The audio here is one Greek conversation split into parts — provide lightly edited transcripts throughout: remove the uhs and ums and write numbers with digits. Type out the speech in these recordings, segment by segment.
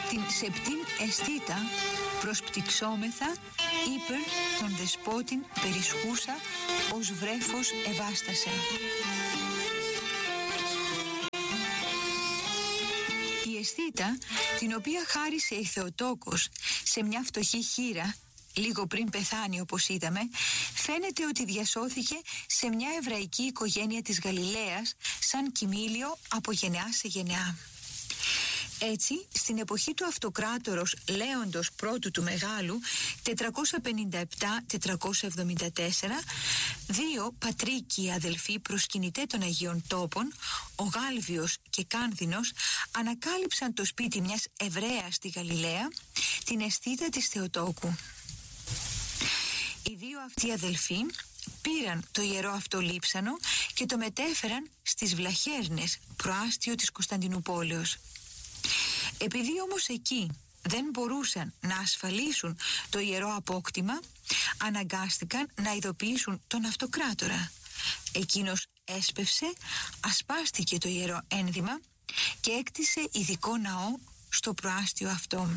την σεπτήν αισθήτα προσπτυξόμεθα υπερ των δεσπότην περισχούσα ως βρέφος ευάστασε. Η αισθήτα, την οποία χάρισε η Θεοτόκος σε μια φτωχή χήρα λίγο πριν πεθάνει, όπως είδαμε, φαίνεται ότι διασώθηκε σε μια εβραϊκή οικογένεια της Γαλιλαίας σαν κοιμήλιο από γενεά σε γενεά. Έτσι, στην εποχή του αυτοκράτορος Λέοντος πρώτου του Μεγάλου, 457-474, δύο πατρίκοι αδελφοί προσκυνητέ των Αγίων Τόπων, ο Γάλβιος και Κάνδινος, ανακάλυψαν το σπίτι μιας Εβραίας στη Γαλιλαία, την αισθήτα της Θεοτόκου. Οι δύο αυτοί αδελφοί πήραν το ιερό αυτό λείψανο και το μετέφεραν στις Βλαχέρνες, προάστιο της Κωνσταντινουπόλεως. Επειδή όμως εκεί δεν μπορούσαν να ασφαλίσουν το ιερό απόκτημα, αναγκάστηκαν να ειδοποιήσουν τον αυτοκράτορα. Εκείνος έσπευσε, ασπάστηκε το ιερό ένδυμα και έκτισε ειδικό ναό στο προάστιο αυτό.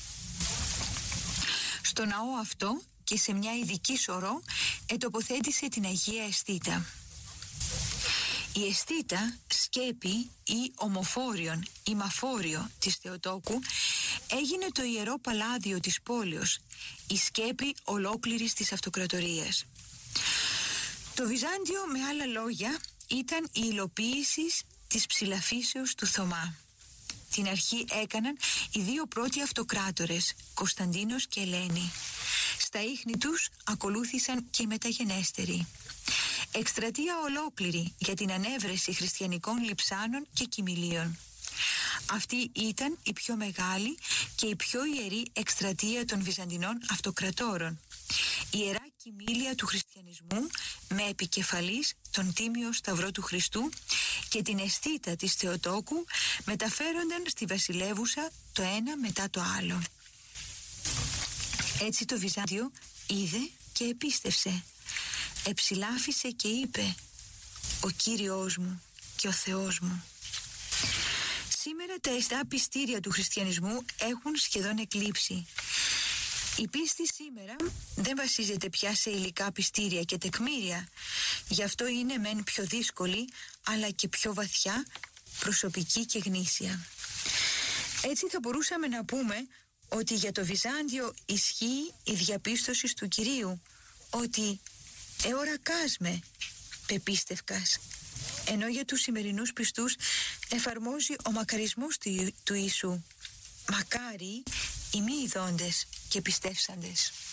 Στο ναό αυτό και σε μια ειδική σωρό ετοποθέτησε την Αγία Αισθήτα. Η αισθήτα, σκέπη ή ομοφόριον ή μαφόριο της Θεοτόκου έγινε το ιερό παλάδιο της πόλεως, η σκέπη ολόκληρης της αυτοκρατορίας. Το Βυζάντιο, με άλλα λόγια, ήταν η υλοποίηση της ψηλαφήσεως του Θωμά. Την αρχή έκαναν οι δύο πρώτοι αυτοκράτορες, Κωνσταντίνος και Ελένη. Στα ίχνη τους ακολούθησαν και οι μεταγενέστεροι. Εκστρατεία ολόκληρη για την ανέβρεση χριστιανικών λειψάνων και κοιμηλίων. Αυτή ήταν η πιο μεγάλη και η πιο ιερή εκστρατεία των Βυζαντινών αυτοκρατόρων. Η ιερά κοιμήλια του χριστιανισμού με επικεφαλής τον Τίμιο Σταυρό του Χριστού και την αισθήτα της Θεοτόκου μεταφέρονταν στη βασιλεύουσα το ένα μετά το άλλο. Έτσι το Βυζάντιο είδε και επίστευσε. Εψηλάφισε και είπε: «Ο Κύριος μου και ο Θεός μου». Σήμερα τα αισθά πιστήρια του χριστιανισμού έχουν σχεδόν εκλείψει. Η πίστη σήμερα δεν βασίζεται πια σε υλικά πιστήρια και τεκμήρια. Γι' αυτό είναι μεν πιο δύσκολη, αλλά και πιο βαθιά, προσωπική και γνήσια. Έτσι θα μπορούσαμε να πούμε ότι για το Βυζάντιο ισχύει η διαπίστωση του Κυρίου, ότι «εωρακάς με, πεπίστευκας», ενώ για τους σημερινούς πιστούς εφαρμόζει ο μακαρισμός του Ιησού, «μακάρι οι μη ειδώντες και πιστεύσαντες».